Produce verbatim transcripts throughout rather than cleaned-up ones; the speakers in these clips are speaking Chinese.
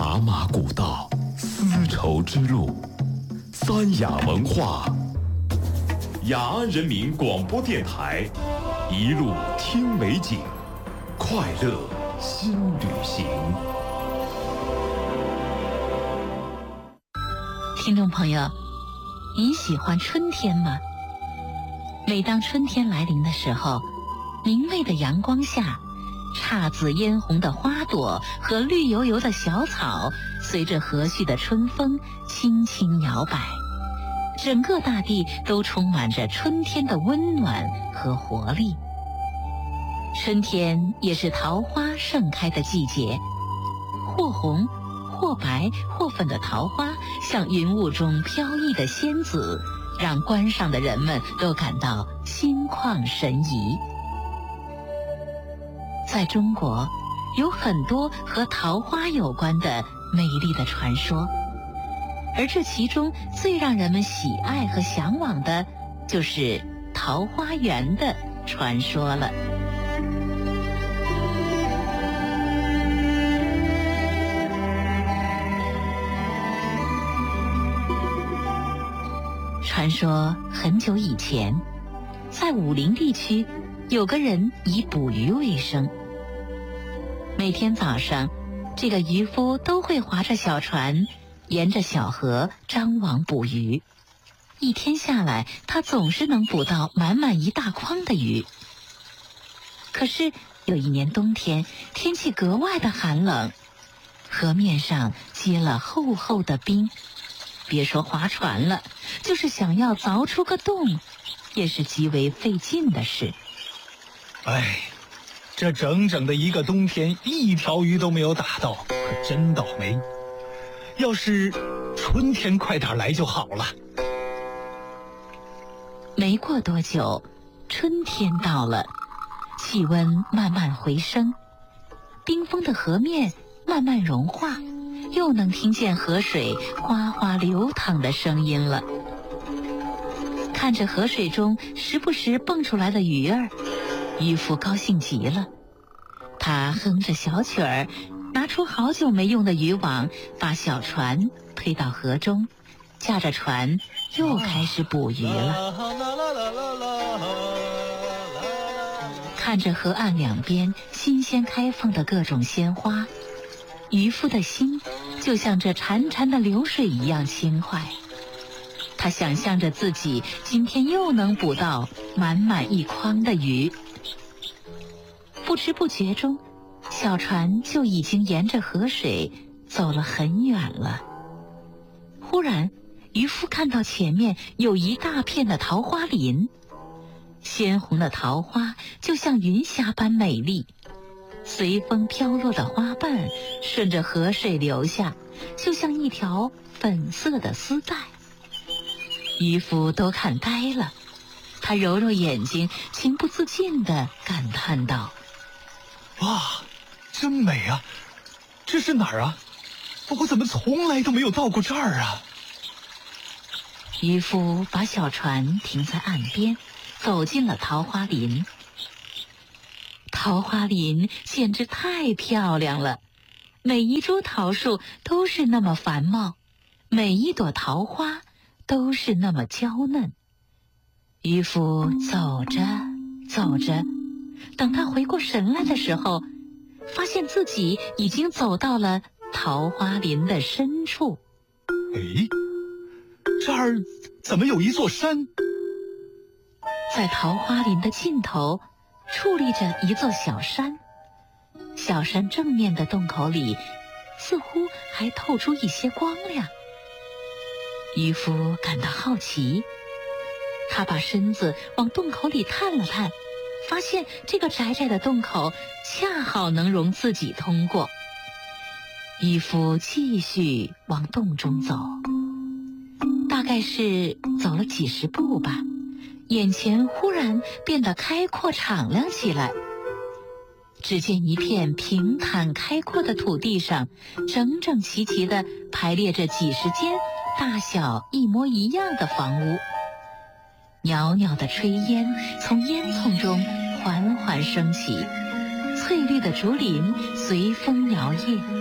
茶马古道，丝绸之路，三雅文化，雅安人民广播电台，一路听美景，快乐新旅行。 听众朋友，您喜欢春天吗？每当春天来临的时候，明媚的阳光下，姹紫嫣红的花朵和绿油油的小草随着和煦的春风轻轻摇摆，整个大地都充满着春天的温暖和活力。春天也是桃花盛开的季节，或红或白或粉的桃花像云雾中飘逸的仙子，让观赏的人们都感到心旷神怡。在中国，有很多和桃花有关的美丽的传说，而这其中最让人们喜爱和向往的，就是桃花源的传说了。传说很久以前，在武陵地区，有个人以捕鱼为生。每天早上，这个渔夫都会划着小船，沿着小河张网捕鱼。一天下来，他总是能捕到满满一大筐的鱼。可是有一年冬天，天气格外的寒冷，河面上结了厚厚的冰，别说划船了，就是想要凿出个洞，也是极为费劲的事。 哎，这整整的一个冬天，一条鱼都没有打到，可真倒霉。要是春天快点来就好了。 没过多久，春天到了，气温慢慢回升，冰封的河面慢慢融化，又能听见河水哗哗流淌的声音了。看着河水中时不时蹦出来的鱼儿，渔夫高兴极了。他哼着小曲儿，拿出好久没用的渔网，把小船推到河中，驾着船又开始捕鱼了。看着河岸两边新鲜开放的各种鲜花，渔夫的心就像这潺潺的流水一样轻快。他想象着自己今天又能捕到满满一筐的鱼。不知不觉中，小船就已经沿着河水走了很远了。忽然，渔夫看到前面有一大片的桃花林，鲜红的桃花就像云霞般美丽，随风飘落的花瓣顺着河水流下，就像一条粉色的丝带。渔夫都看呆了，他揉揉眼睛，情不自禁地感叹道： 哇，真美啊！这是哪儿啊？我怎么从来都没有到过这儿啊？ 渔夫把小船停在岸边，走进了桃花林。桃花林简直太漂亮了，每一株桃树都是那么繁茂，每一朵桃花都是那么娇嫩。渔夫走着走着，等他回过神来的时候，发现自己已经走到了桃花林的深处。 诶，这儿怎么有一座山？ 在桃花林的尽头矗立着一座小山，小山正面的洞口里似乎还透出一些光亮。渔夫感到好奇，他把身子往洞口里探了探，发现这个窄窄的洞口恰好能容自己通过。渔夫继续往洞中走，大概是走了几十步吧，眼前忽然变得开阔敞亮起来。只见一片平坦开阔的土地上，整整齐齐地排列着几十间大小一模一样的房屋。袅袅的炊烟从烟囱中缓缓升起，翠绿的竹林随风摇曳，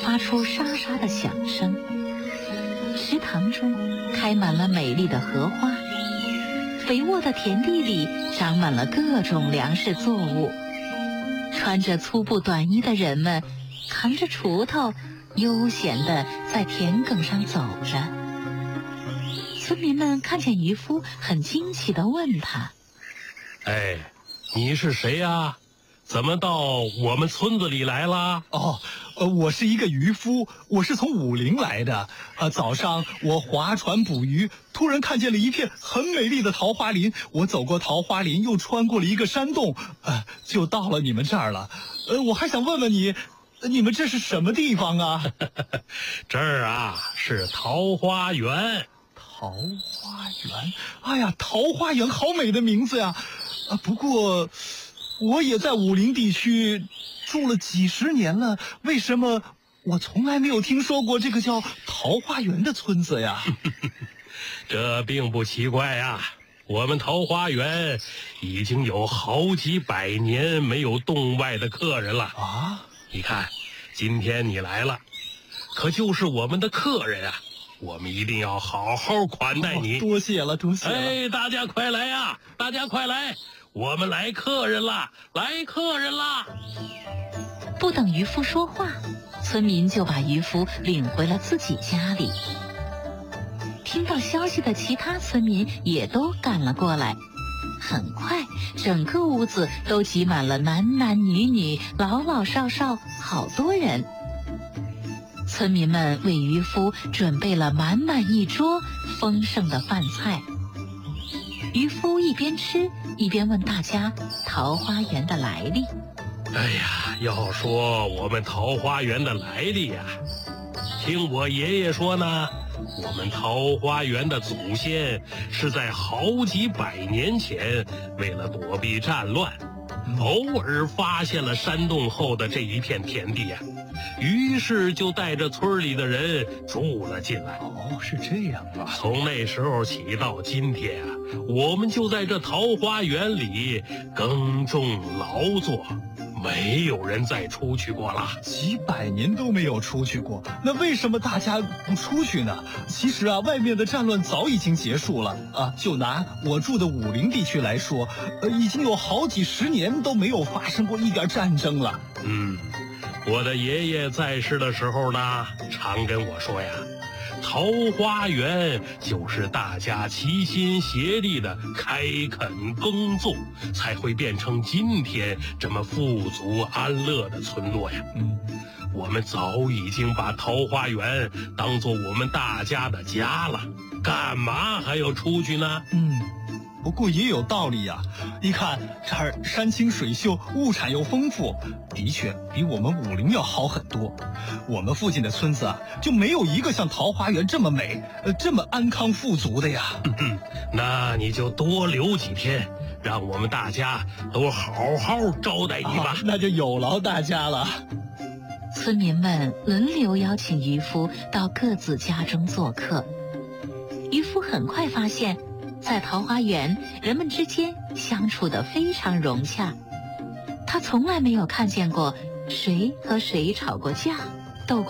发出沙沙的响声。池塘中开满了美丽的荷花，肥沃的田地里长满了各种粮食作物。穿着粗布短衣的人们扛着锄头，悠闲地在田埂上走着。村民们看见渔夫，很惊奇地问他：“ 哎，你是谁呀？怎么到我们村子里来了？” 哦，呃，我是一个渔夫，我是从武陵来的。呃，早上我划船捕鱼，突然看见了一片很美丽的桃花林。我走过桃花林，又穿过了一个山洞，呃，就到了你们这儿了。呃，我还想问问你，你们这是什么地方啊？ 这儿啊，是桃花源。 桃花源，哎呀，桃花源好美的名字呀！啊，不过我也在武陵地区住了几十年了，为什么我从来没有听说过这个叫桃花源的村子呀？ 这并不奇怪呀，我们桃花源已经有好几百年没有洞外的客人了啊！ 你看，今天你来了，可就是我们的客人啊。我们一定要好好款待你。 哦，多谢了，多谢了。 哎，大家快来呀！大家快来，我们来客人啦！来客人啦！ 不等渔夫说话，村民就把渔夫领回了自己家里。听到消息的其他村民也都赶了过来。很快，整个屋子都挤满了男男女女、老老少少，好多人。村民们为渔夫准备了满满一桌丰盛的饭菜。渔夫一边吃一边问大家桃花源的来历。 哎呀，要说我们桃花源的来历呀，听我爷爷说呢，我们桃花源的祖先是在好几百年前为了躲避战乱，偶尔发现了山洞后的这一片田地呀，于是就带着村里的人住了进来。 哦，是这样啊。 从那时候起到今天啊，我们就在这桃花源里耕种劳作，没有人再出去过了。 几百年都没有出去过，那为什么大家不出去呢？其实啊，外面的战乱早已经结束了啊。就拿我住的武陵地区来说，呃，已经有好几十年都没有发生过一点战争了。 嗯，我的爷爷在世的时候呢，常跟我说呀，桃花源就是大家齐心协力的开垦耕作，才会变成今天这么富足安乐的村落呀。 嗯， 我们早已经把桃花源当做我们大家的家了，干嘛还要出去呢？ 嗯，不过也有道理呀。你看这儿山清水秀，物产又丰富，的确比我们武陵要好很多。我们附近的村子啊，就没有一个像桃花源这么美，呃，这么安康富足的呀。 嗯，那你就多留几天，让我们大家都好好招待你吧。 啊，那就有劳大家了。 村民们轮流邀请渔夫到各自家中做客。渔夫很快发现，在桃花源，人们之间相处得非常融洽。他从来没有看见过谁和谁吵过架。